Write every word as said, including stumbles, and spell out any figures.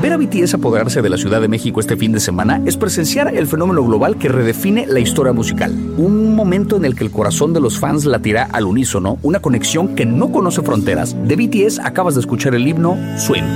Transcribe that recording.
Ver a B T S apoderarse de la Ciudad de México este fin de semana es presenciar el fenómeno global que redefine la historia musical. Un momento en el que el corazón de los fans latirá al unísono, una conexión que no conoce fronteras. De B T S acabas de escuchar el himno Swim.